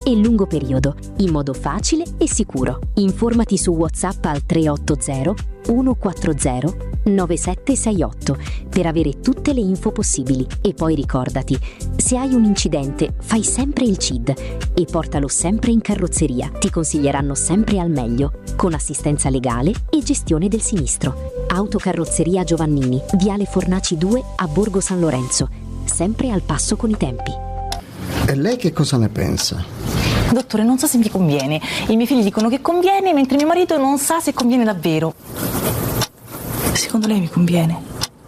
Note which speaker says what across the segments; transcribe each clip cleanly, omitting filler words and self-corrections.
Speaker 1: e lungo periodo, in modo facile e sicuro. Informati su WhatsApp al 380 140 9768 per avere tutte le info possibili. E poi ricordati, se hai un incidente, fai sempre il CID e portalo sempre in carrozzeria. Ti consiglieranno sempre al meglio, con assistenza legale e gestione del sinistro. Autocarrozzeria Giovannini, Viale Fornaci 2 a Borgo San Lorenzo, sempre al passo con i tempi.
Speaker 2: E lei che cosa ne pensa?
Speaker 3: Dottore, non so se mi conviene. I miei figli dicono che conviene, mentre mio marito non sa se conviene davvero. Secondo lei mi conviene?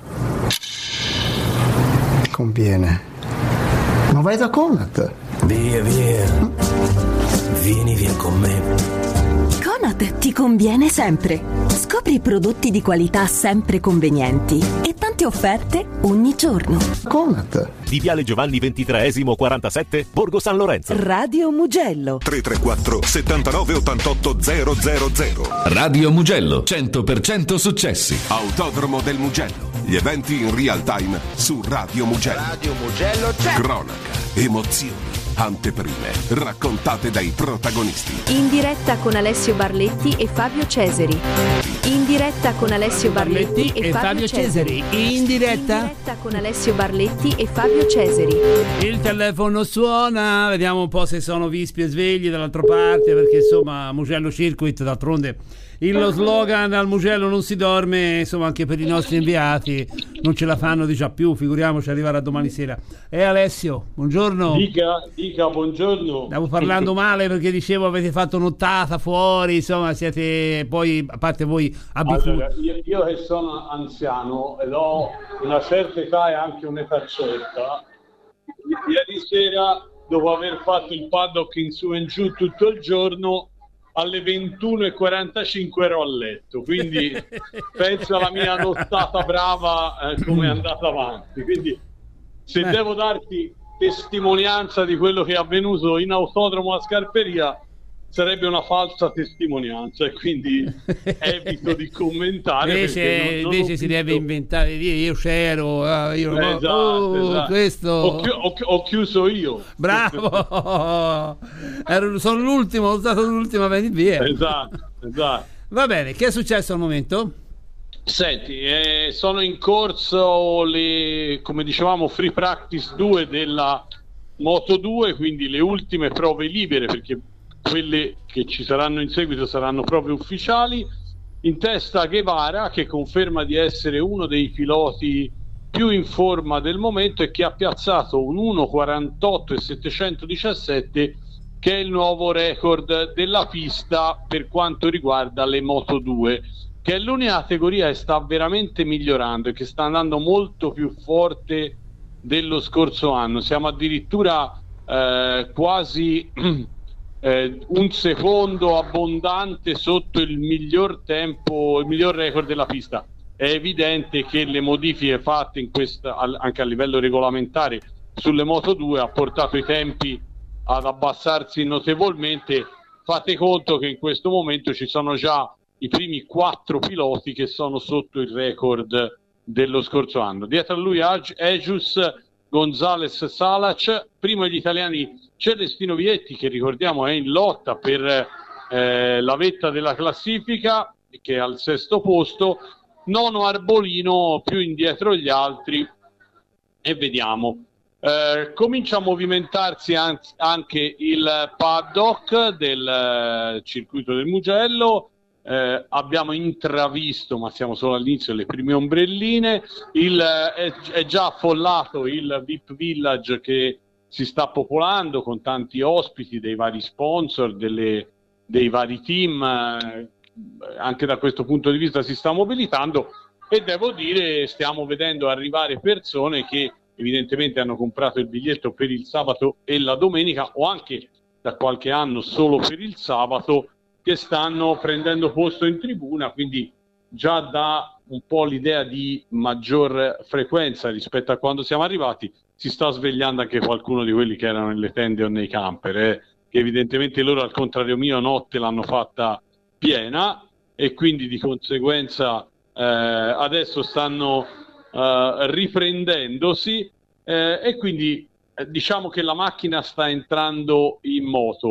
Speaker 2: Conviene. Ma vai da Conad.
Speaker 4: Via, vieni via con me.
Speaker 5: Conad ti conviene sempre. Scopri prodotti di qualità sempre convenienti e tante offerte ogni giorno.
Speaker 2: Conad.
Speaker 6: Di Viale Giovanni XXIII 47, Borgo San Lorenzo.
Speaker 5: Radio Mugello
Speaker 7: 334 79 88 000.
Speaker 8: Radio Mugello, 100% successi.
Speaker 7: Autodromo del Mugello. Gli eventi in real time su Radio Mugello.
Speaker 9: Radio Mugello c'è.
Speaker 7: Cronaca, emozioni, anteprime, raccontate dai protagonisti.
Speaker 10: In diretta con Alessio Barletti e Fabio Cesari. In diretta con Alessio Barletti e Fabio Cesari.
Speaker 11: In diretta
Speaker 10: con Alessio Barletti e Fabio Cesari.
Speaker 11: Il telefono suona, vediamo un po' se sono vispi e svegli dall'altra parte, perché insomma Mugello Circuit, d'altronde lo slogan al Mugello non si dorme, insomma anche per i nostri inviati non ce la fanno di già più, figuriamoci arrivare a domani sera. Alessio, buongiorno.
Speaker 12: Dica buongiorno.
Speaker 11: Stavo parlando male perché dicevo avete fatto nottata fuori, insomma siete poi, a parte voi abituati.
Speaker 12: Allora, io che sono anziano ed ho una certa età e anche un'età certa, ieri sera dopo aver fatto il paddock in su e in giù tutto il giorno, alle 21:45 ero a letto, quindi penso alla mia nottata brava come è andata avanti. Quindi se devo darti testimonianza di quello che è avvenuto in autodromo a Scarperia sarebbe una falsa testimonianza e quindi evito di commentare.
Speaker 11: Invece si deve inventare, io c'ero,
Speaker 12: esatto.
Speaker 11: Questo
Speaker 12: ho chiuso io.
Speaker 11: Bravo. Sono l'ultimo, sono stato l'ultimo a venire via.
Speaker 12: Esatto.
Speaker 11: Va bene, che è successo al momento?
Speaker 12: Senti, sono in corso le, come dicevamo, free practice 2 della Moto 2, quindi le ultime prove libere, perché quelle che ci saranno in seguito saranno proprio ufficiali. In testa Guevara, che conferma di essere uno dei piloti più in forma del momento e che ha piazzato un 1:48.717, che è il nuovo record della pista per quanto riguarda le Moto 2, che è l'unica categoria che sta veramente migliorando e che sta andando molto più forte dello scorso anno. Siamo addirittura quasi un secondo abbondante sotto il miglior tempo, il miglior record della pista. È evidente che le modifiche fatte in questa, anche a livello regolamentare sulle Moto 2, ha portato i tempi ad abbassarsi notevolmente. Fate conto che in questo momento ci sono già i primi 4 piloti che sono sotto il record dello scorso anno. Dietro a lui Ejus, Gonzales, Salac, primo gli italiani Celestino Vietti, che ricordiamo è in lotta per la vetta della classifica, che è al 6° posto, nono Arbolino, più indietro gli altri, e vediamo. Comincia a movimentarsi anche il paddock del circuito del Mugello. Abbiamo intravisto, ma siamo solo all'inizio, le prime ombrelline. È già affollato il VIP Village, che si sta popolando con tanti ospiti dei vari sponsor, dei vari team. Anche da questo punto di vista si sta mobilitando, e devo dire stiamo vedendo arrivare persone che evidentemente hanno comprato il biglietto per il sabato e la domenica, o anche da qualche anno solo per il sabato, che stanno prendendo posto in tribuna, quindi già dà un po' l'idea di maggior frequenza rispetto a quando siamo arrivati. Si sta svegliando anche qualcuno di quelli che erano nelle tende o nei camper, che evidentemente loro, al contrario mio, notte l'hanno fatta piena, e quindi di conseguenza adesso stanno riprendendosi, e quindi diciamo che la macchina sta entrando in moto.